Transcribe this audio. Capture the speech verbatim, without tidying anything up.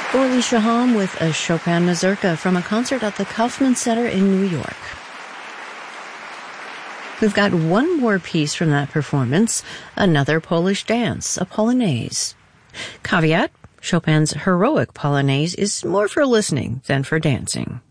Orly Shaham with a Chopin mazurka from a concert at the Kaufman Center in New York. We've got one more piece from that performance, another Polish dance, a polonaise. Caveat, Chopin's heroic polonaise is more for listening than for dancing.